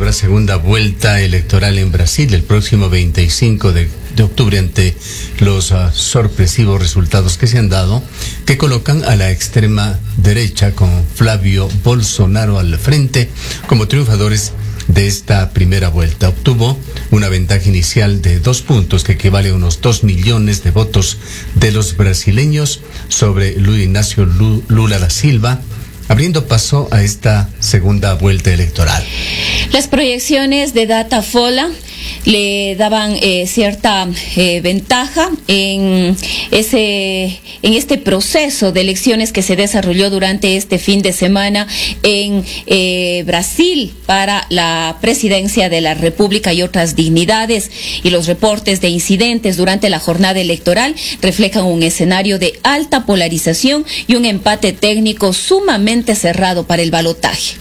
la segunda vuelta electoral en Brasil el próximo 25 de octubre ante los sorpresivos resultados que se han dado, que colocan a la extrema derecha con Flavio Bolsonaro al frente como triunfadores de esta primera vuelta. Obtuvo una ventaja inicial de 2 puntos que equivale a unos 2 millones de votos de los brasileños sobre Luis Ignacio Lula da Silva, abriendo paso a esta segunda vuelta electoral. Las proyecciones de Datafolha le daban cierta ventaja en este proceso de elecciones que se desarrolló durante este fin de semana en Brasil para la presidencia de la República y otras dignidades, y los reportes de incidentes durante la jornada electoral reflejan un escenario de alta polarización y un empate técnico sumamente cerrado para el balotaje.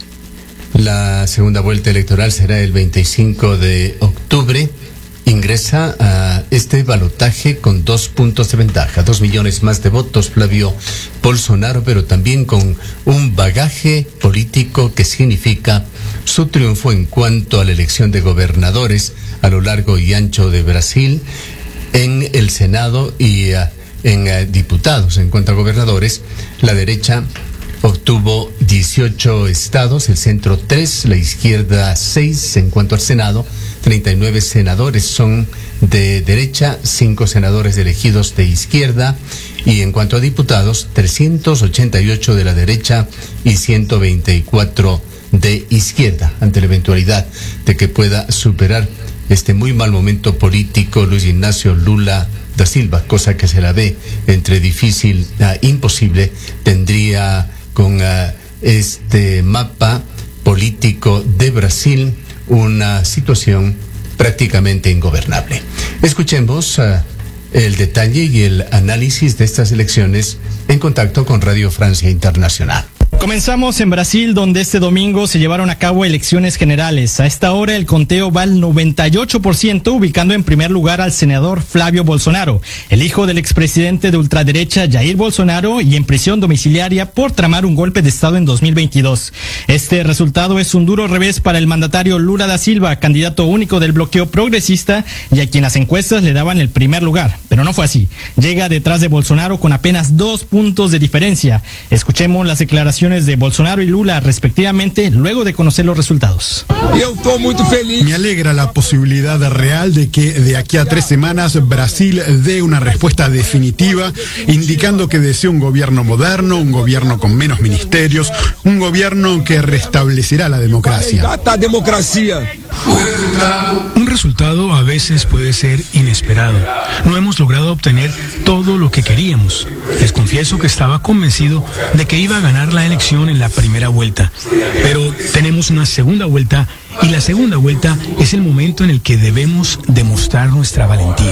La segunda vuelta electoral será el 25 de octubre. Ingresa a este balotaje con 2 puntos de ventaja, 2 millones más de votos Flavio Bolsonaro, pero también con un bagaje político que significa su triunfo en cuanto a la elección de gobernadores a lo largo y ancho de Brasil, en el Senado y en diputados. En cuanto a gobernadores, la derecha obtuvo 18 estados, el centro 3, la izquierda 6. En cuanto al Senado, 39 senadores son de derecha, 5 senadores elegidos de izquierda, y en cuanto a diputados, 388 de la derecha y 124 de izquierda. Ante la eventualidad de que pueda superar este muy mal momento político Luis Ignacio Lula da Silva, cosa que se la ve entre difícil a imposible, tendría con este mapa político de Brasil una situación prácticamente ingobernable. Escuchemos el detalle y el análisis de estas elecciones en contacto con Radio Francia Internacional. Comenzamos en Brasil, donde este domingo se llevaron a cabo elecciones generales. A esta hora el conteo va al 98%, ubicando en primer lugar al senador Flavio Bolsonaro, el hijo del expresidente de ultraderecha Jair Bolsonaro, y en prisión domiciliaria por tramar un golpe de Estado en 2022. Este resultado es un duro revés para el mandatario Lula da Silva, candidato único del bloqueo progresista y a quien las encuestas le daban el primer lugar. Pero no fue así. Llega detrás de Bolsonaro con apenas 2 puntos de diferencia. Escuchemos las declaraciones de Bolsonaro y Lula respectivamente luego de conocer los resultados. Me alegra la posibilidad real de que de aquí a 3 semanas Brasil dé una respuesta definitiva, indicando que desea un gobierno moderno, un gobierno con menos ministerios, un gobierno que restablecerá la democracia. Un resultado a veces puede ser inesperado. No hemos logrado obtener todo lo que queríamos. Les confieso que estaba convencido de que iba a ganar la elección en la primera vuelta, pero tenemos una segunda vuelta, y la segunda vuelta es el momento en el que debemos demostrar nuestra valentía.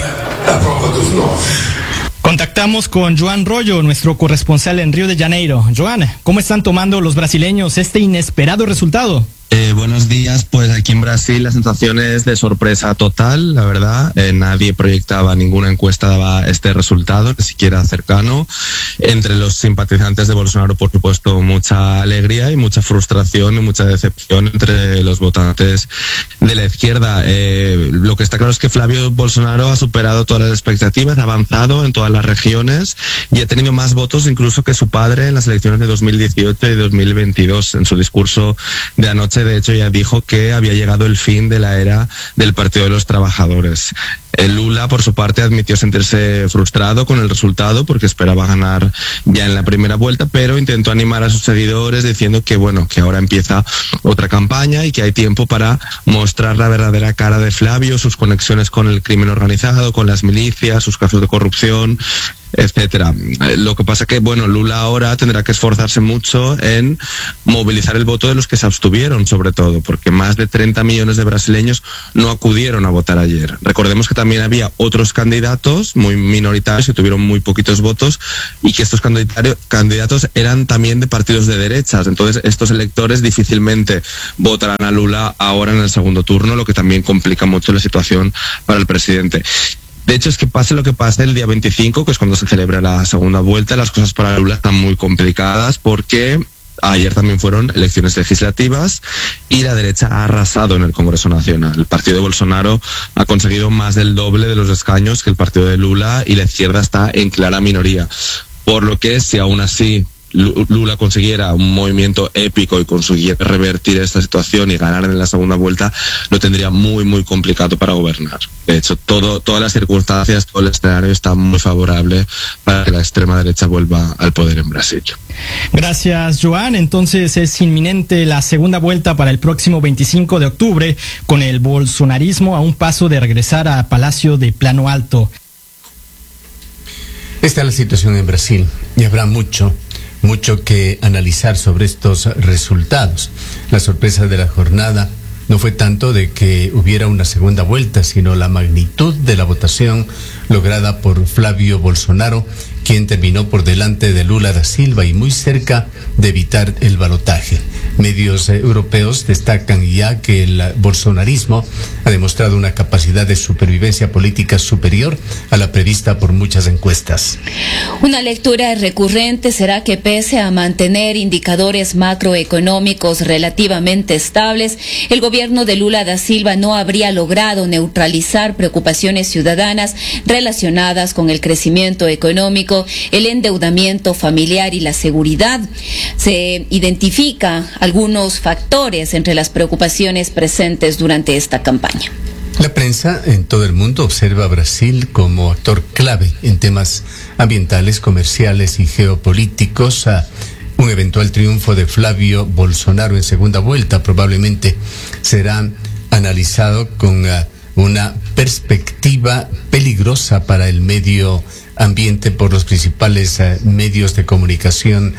Contactamos con Joan Rollo, nuestro corresponsal en Río de Janeiro. Joan, ¿cómo están tomando los brasileños este inesperado resultado? Buenos días. Pues aquí en Brasil la sensación es de sorpresa total, la verdad. Nadie proyectaba, ninguna encuesta daba este resultado, ni siquiera cercano. Entre los simpatizantes de Bolsonaro, por supuesto, mucha alegría y mucha frustración y mucha decepción entre los votantes de la izquierda. Lo que está claro es que Flavio Bolsonaro ha superado todas las expectativas, ha avanzado en todas las regiones y ha tenido más votos incluso que su padre en las elecciones de 2018 y 2022. En su discurso de anoche, de hecho, ya dijo que había llegado el fin de la era del Partido de los Trabajadores. Lula, por su parte, admitió sentirse frustrado con el resultado porque esperaba ganar ya en la primera vuelta, pero intentó animar a sus seguidores diciendo que, bueno, que ahora empieza otra campaña y que hay tiempo para mostrar la verdadera cara de Flavio, sus conexiones con el crimen organizado, con las milicias, sus casos de corrupción, etcétera. Lo que pasa que, bueno, Lula ahora tendrá que esforzarse mucho en movilizar el voto de los que se abstuvieron, sobre todo, porque más de 30 millones de brasileños no acudieron a votar ayer. Recordemos que también había otros candidatos muy minoritarios que tuvieron muy poquitos votos y que estos candidatos eran también de partidos de derechas. Entonces, estos electores difícilmente votarán a Lula ahora en el segundo turno, lo que también complica mucho la situación para el presidente. De hecho, es que pase lo que pase el día 25, que es cuando se celebra la segunda vuelta, las cosas para Lula están muy complicadas porque ayer también fueron elecciones legislativas y la derecha ha arrasado en el Congreso Nacional. El partido de Bolsonaro ha conseguido más del doble de los escaños que el partido de Lula y la izquierda está en clara minoría. Por lo que, si aún así Lula consiguiera un movimiento épico y consiguiera revertir esta situación y ganar en la segunda vuelta, lo tendría muy, muy complicado para gobernar. De hecho, todas las circunstancias, todo el escenario está muy favorable para que la extrema derecha vuelva al poder en Brasil. Gracias, Joan. Entonces es inminente la segunda vuelta para el próximo 25 de octubre, con el bolsonarismo a un paso de regresar a Palacio de Plano Alto. Esta es la situación en Brasil y habrá mucho que analizar sobre estos resultados. La sorpresa de la jornada no fue tanto de que hubiera una segunda vuelta, sino la magnitud de la votación lograda por Flavio Bolsonaro, quien terminó por delante de Lula da Silva y muy cerca de evitar el balotaje. Medios europeos destacan ya que el bolsonarismo ha demostrado una capacidad de supervivencia política superior a la prevista por muchas encuestas. Una lectura recurrente será que pese a mantener indicadores macroeconómicos relativamente estables, el gobierno de Lula da Silva no habría logrado neutralizar preocupaciones ciudadanas relacionadas con el crecimiento económico, el endeudamiento familiar y la seguridad. Se identifica algunos factores entre las preocupaciones presentes durante esta campaña. La prensa en todo el mundo observa a Brasil como actor clave en temas ambientales, comerciales y geopolíticos. Un eventual triunfo de Flavio Bolsonaro en segunda vuelta probablemente será analizado con una perspectiva peligrosa para el medio ambiente por los principales medios de comunicación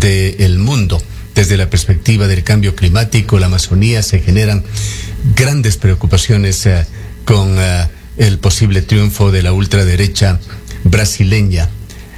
del mundo. Desde la perspectiva del cambio climático, la Amazonía, se generan grandes preocupaciones con el posible triunfo de la ultraderecha brasileña.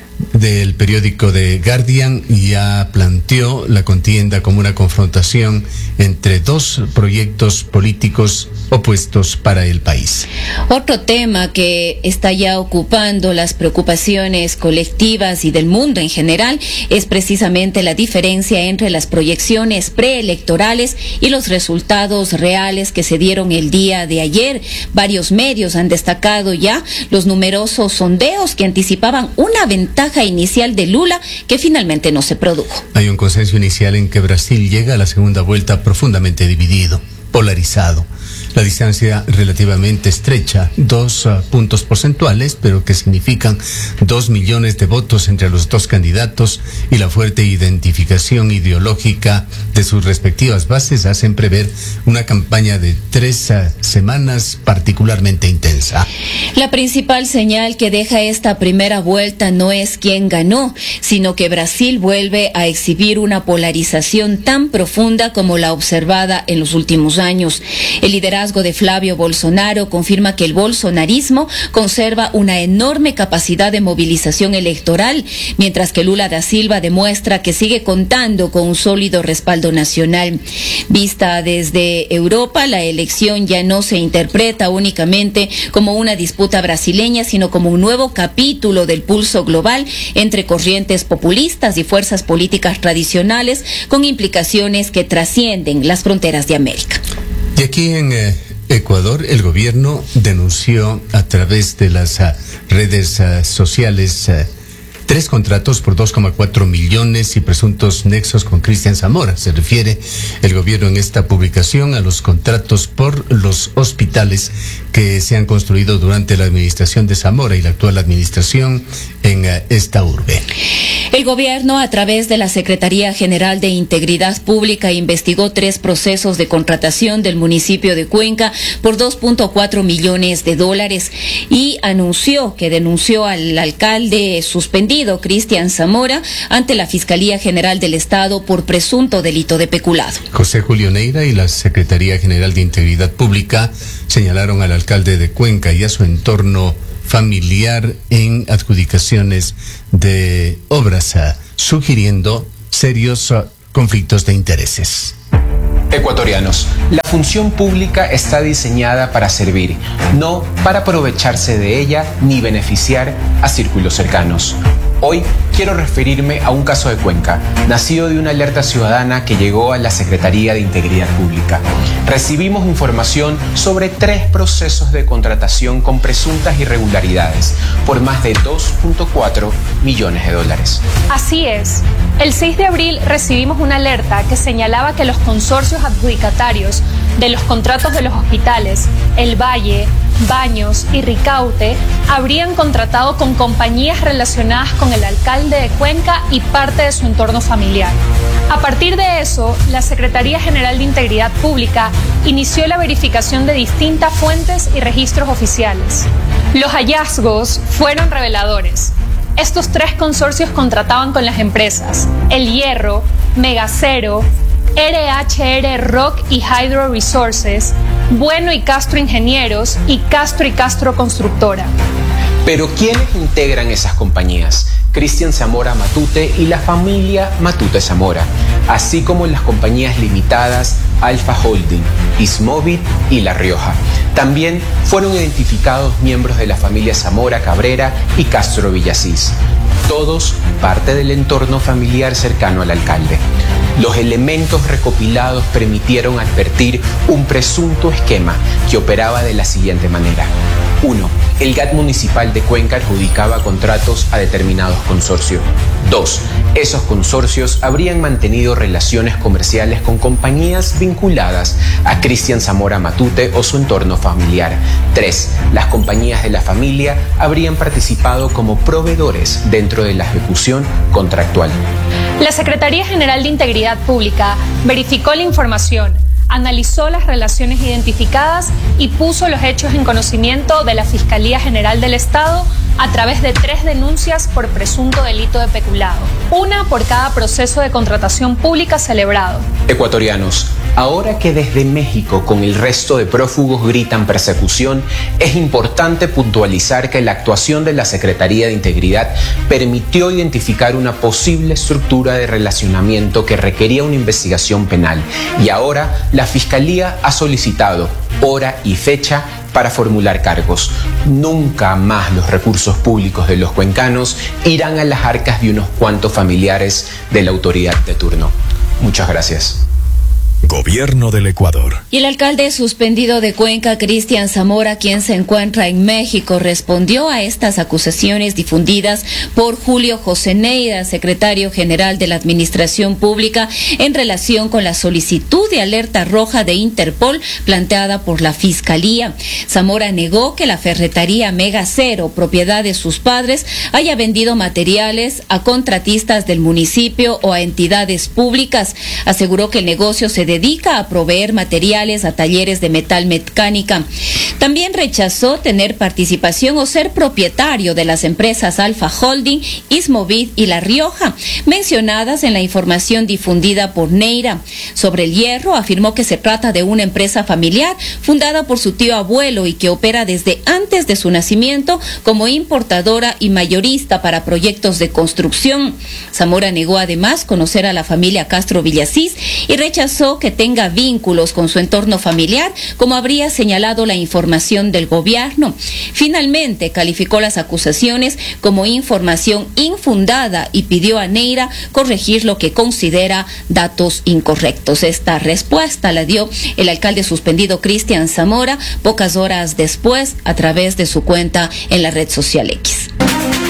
Del periódico The Guardian ya planteó la contienda como una confrontación entre dos proyectos políticos opuestos para el país. Otro tema que está ya ocupando las preocupaciones colectivas y del mundo en general es precisamente la diferencia entre las proyecciones preelectorales y los resultados reales que se dieron el día de ayer. Varios medios han destacado ya los numerosos sondeos que anticipaban una ventaja inicial de Lula que finalmente no se produjo. Hay un consenso inicial en que Brasil llega a la segunda vuelta profundamente dividido, polarizado. La distancia relativamente estrecha, 2 puntos porcentuales, pero que significan 2 millones de votos entre los dos candidatos, y la fuerte identificación ideológica de sus respectivas bases hacen prever una campaña de 3 semanas particularmente intensa. La principal señal que deja esta primera vuelta no es quién ganó, sino que Brasil vuelve a exhibir una polarización tan profunda como la observada en los últimos años. El liderazgo de Flavio Bolsonaro confirma que el bolsonarismo conserva una enorme capacidad de movilización electoral, mientras que Lula da Silva demuestra que sigue contando con un sólido respaldo nacional. Vista desde Europa, la elección ya no se interpreta únicamente como una disputa brasileña, sino como un nuevo capítulo del pulso global entre corrientes populistas y fuerzas políticas tradicionales, con implicaciones que trascienden las fronteras de América. Y aquí en Ecuador, el gobierno denunció a través de las redes sociales 3 contratos por 2,4 millones y presuntos nexos con Cristian Zamora. Se refiere el gobierno en esta publicación a los contratos por los hospitales que se han construido durante la administración de Zamora y la actual administración en esta urbe. El gobierno, a través de la Secretaría General de Integridad Pública, investigó 3 procesos de contratación del municipio de Cuenca por 2.4 millones de dólares y anunció que denunció al alcalde suspendido, Cristian Zamora, ante la Fiscalía General del Estado por presunto delito de peculado. José Julio Neira y la Secretaría General de Integridad Pública señalaron al alcalde de Cuenca y a su entorno familiar en adjudicaciones de obras, sugiriendo serios conflictos de intereses. Ecuatorianos, la función pública está diseñada para servir, no para aprovecharse de ella ni beneficiar a círculos cercanos. Hoy quiero referirme a un caso de Cuenca, nacido de una alerta ciudadana que llegó a la Secretaría de Integridad Pública. Recibimos información sobre 3 procesos de contratación con presuntas irregularidades por más de 2.4 millones de dólares. Así es. El 6 de abril recibimos una alerta que señalaba que los consorcios adjudicatarios de los contratos de los hospitales El Valle, Baños y Ricaute habrían contratado con compañías relacionadas con el alcalde de Cuenca y parte de su entorno familiar. A partir de eso, la Secretaría General de Integridad Pública inició la verificación de distintas fuentes y registros oficiales. Los hallazgos fueron reveladores. Estos 3 consorcios contrataban con las empresas El Hierro, Megacero, RHR Rock y Hydro Resources, Bueno y Castro Ingenieros y Castro Constructora. Pero ¿quiénes integran esas compañías? Cristian Zamora Matute y la familia Matute Zamora, así como las compañías limitadas Alfa Holding, Ismovit y La Rioja. También fueron identificados miembros de la familia Zamora Cabrera y Castro Villasís, todos parte del entorno familiar cercano al alcalde. Los elementos recopilados permitieron advertir un presunto esquema que operaba de la siguiente manera. 1. El GAT municipal de Cuenca adjudicaba contratos a determinados consorcios. 2. Esos consorcios habrían mantenido relaciones comerciales con compañías vinculadas a Cristian Zamora Matute o su entorno familiar. 3. Las compañías de la familia habrían participado como proveedores dentro de la ejecución contractual. La Secretaría General de Integridad Pública verificó la información, analizó las relaciones identificadas y puso los hechos en conocimiento de la Fiscalía General del Estado a través de 3 denuncias por presunto delito de peculado, una por cada proceso de contratación pública celebrado. Ecuatorianos, ahora que desde México con el resto de prófugos gritan persecución, es importante puntualizar que la actuación de la Secretaría de Integridad permitió identificar una posible estructura de relacionamiento que requería una investigación penal y ahora la Fiscalía ha solicitado hora y fecha para formular cargos. Nunca más los recursos públicos de los cuencanos irán a las arcas de unos cuantos familiares de la autoridad de turno. Muchas gracias. Gobierno del Ecuador. Y el alcalde suspendido de Cuenca, Cristian Zamora, quien se encuentra en México, respondió a estas acusaciones difundidas por Julio José Neira, secretario general de la Administración Pública, en relación con la solicitud de alerta roja de Interpol planteada por la Fiscalía. Zamora negó que la ferretería Megacero, propiedad de sus padres, haya vendido materiales a contratistas del municipio o a entidades públicas. Aseguró que el negocio se dedica a proveer materiales a talleres de metal mecánica. También rechazó tener participación o ser propietario de las empresas Alfa Holding, Ismovit y La Rioja, mencionadas en la información difundida por Neira. Sobre El Hierro, afirmó que se trata de una empresa familiar fundada por su tío abuelo y que opera desde antes de su nacimiento como importadora y mayorista para proyectos de construcción. Zamora negó además conocer a la familia Castro Villasís y rechazó que tenga vínculos con su entorno familiar, como habría señalado la información del gobierno. Finalmente, calificó las acusaciones como información infundada y pidió a Neira corregir lo que considera datos incorrectos. Esta respuesta la dio el alcalde suspendido Cristian Zamora pocas horas después a través de su cuenta en la red social X.